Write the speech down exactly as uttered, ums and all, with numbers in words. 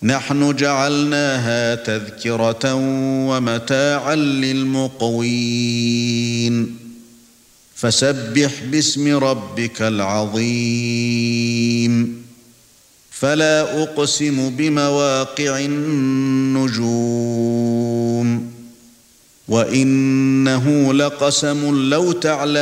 نحن جعلناها تذكرة ومتاعا للمقوين فسبح باسم ربك العظيم فلا أقسم بمواقع النجوم وإنه لقسم لو تعلمون